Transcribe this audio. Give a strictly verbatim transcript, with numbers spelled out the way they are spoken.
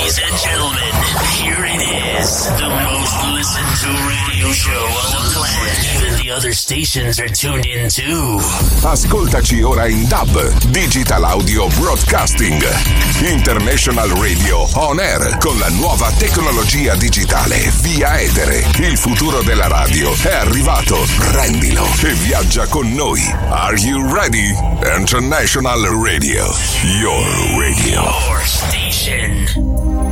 Ladies and gentlemen, here it is, the most listened to radio show on the planet. Even the other stations are tuned in too. Ascoltaci ora in D A B, Digital Audio Broadcasting, International Radio On Air, con la nuova tecnologia digitale via etere. Il futuro della radio è arrivato, prendilo e viaggia con noi. Are you ready? International Radio, your radio. Your station.